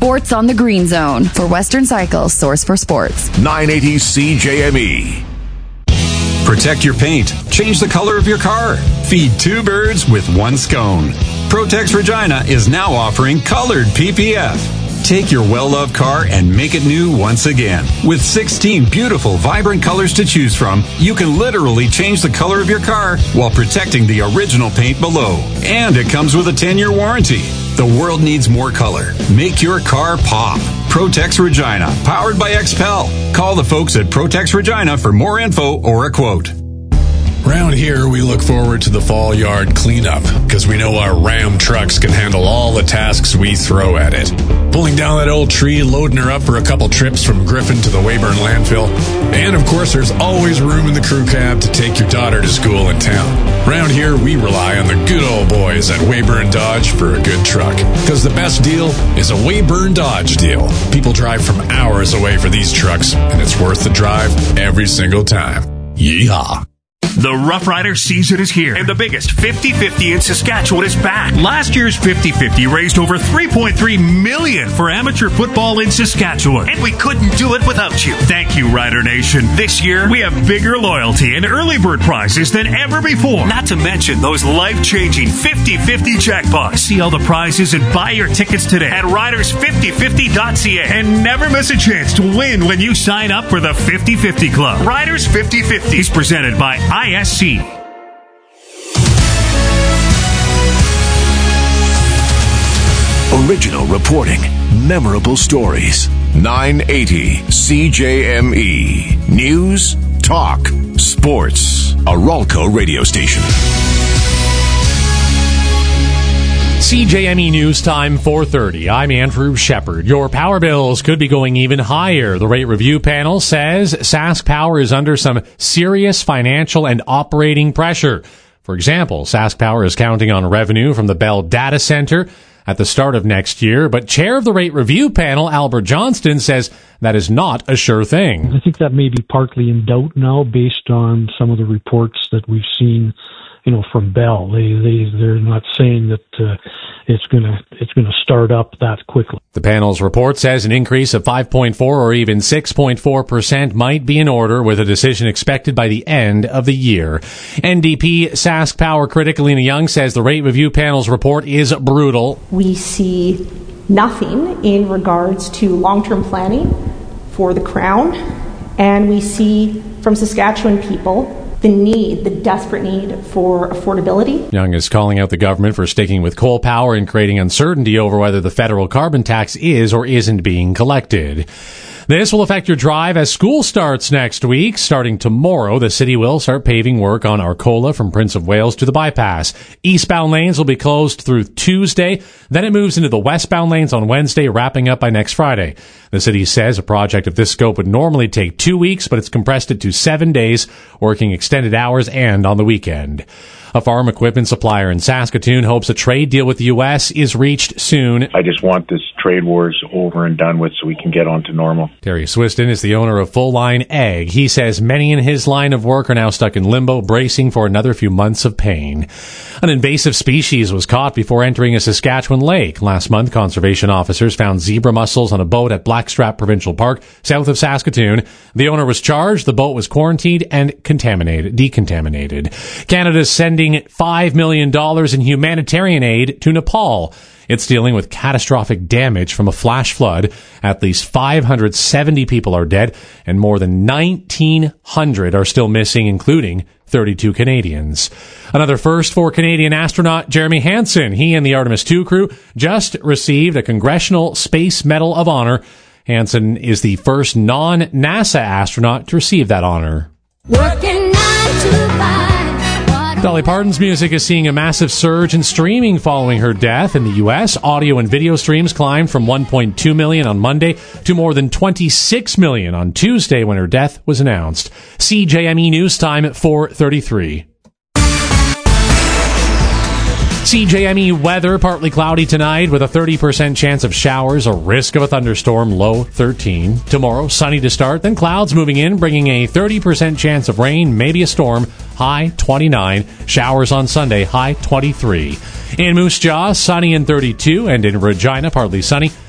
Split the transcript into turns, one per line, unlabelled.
Sports on the Green Zone for Western Cycle's source for sports.
980 CJME.
Protect your paint. Change the color of your car. Feed two birds with one scone. Protex Regina is now offering colored PPF. Take your well-loved car and make it new once again. With 16 beautiful, vibrant colors to choose from, you can literally change the color of your car while protecting the original paint below. And it comes with a 10-year warranty. The world needs more color. Make your car pop. Protex Regina, powered by XPEL. Call the folks at Protex Regina for more info or a quote.
Around here, we look forward to the fall yard cleanup because we know our Ram trucks can handle all the tasks we throw at it. Pulling down that old tree, loading her up for a couple trips from Griffin to the Weyburn landfill. And of course, there's always room in the crew cab to take your daughter to school in town. Around here, we rely on the good old boys at Weyburn Dodge for a good truck. Because the best deal is a Weyburn Dodge deal. People drive from hours away for these trucks, and it's worth the drive every single time. Yeehaw.
The Rough Rider season is here, and the biggest 50-50 in Saskatchewan is back. Last year's 50-50 raised over $3.3 million for amateur football in Saskatchewan, and we couldn't do it without you. Thank you, Rider Nation. This year, we have bigger loyalty and early bird prizes than ever before. Not to mention those life-changing 50-50 jackpots. See all the prizes and buy your tickets today at riders5050.ca, and never miss a chance to win when you sign up for the 50-50 Club. Riders 50-50 is presented by ISC.
Original reporting, memorable stories. 980 CJME. News, talk, sports. A Ralco radio station.
CJME News Time 4:30. I'm Andrew Shepard. Your power bills could be going even higher. The rate review panel says Sask Power is under some serious financial and operating pressure. For example, Sask Power is counting on revenue from the Bell Data Center at the start of next year, but chair of the rate review panel, Albert Johnston, says that is not a sure thing.
I think that may be partly in doubt now based on some of the reports that we've seen, from Bell. They're not saying that it's gonna start up that quickly.
The panel's report says an increase of 5.4 or even 6.4% might be in order, with a decision expected by the end of the year. NDP Sask Power critic Alina Young says the rate review panel's report is brutal.
We see nothing in regards to long-term planning for the Crown, and we see from Saskatchewan people the desperate need for affordability.
Young is calling out the government for sticking with coal power and creating uncertainty over whether the federal carbon tax is or isn't being collected. This will affect your drive as school starts next week. Starting tomorrow, the city will start paving work on Arcola from Prince of Wales to the bypass. Eastbound lanes will be closed through Tuesday. Then it moves into the westbound lanes on Wednesday, wrapping up by next Friday. The city says a project of this scope would normally take 2 weeks, but it's compressed it to 7 days, working extended hours and on the weekend. A farm equipment supplier in Saskatoon hopes a trade deal with the U.S. is reached soon.
I just want this trade wars over and done with so we can get on to normal.
Terry Swiston is the owner of Full Line Ag. He says many in his line of work are now stuck in limbo, bracing for another few months of pain. An invasive species was caught before entering a Saskatchewan lake. Last month, conservation officers found zebra mussels on a boat at Blackstrap Provincial Park, south of Saskatoon. The owner was charged, the boat was quarantined and decontaminated. Canada's sending $5 million in humanitarian aid to Nepal. It's dealing with catastrophic damage from a flash flood. At least 570 people are dead, and more than 1,900 are still missing, including 32 Canadians. Another first for Canadian astronaut Jeremy Hansen. He and the Artemis II crew just received a Congressional Space Medal of Honor. Hansen is the first non-NASA astronaut to receive that honor.
Working 9 to 5.
Dolly Parton's music is seeing a massive surge in streaming following her death in the U.S. Audio and video streams climbed from 1.2 million on Monday to more than 26 million on Tuesday when her death was announced. CJME News Time at 4:33. CJME weather, partly cloudy tonight with a 30% chance of showers, a risk of a thunderstorm, low 13. Tomorrow, sunny to start, then clouds moving in, bringing a 30% chance of rain, maybe a storm, high 29. Showers on Sunday, high 23. In Moose Jaw, sunny and 32, and in Regina, partly sunny,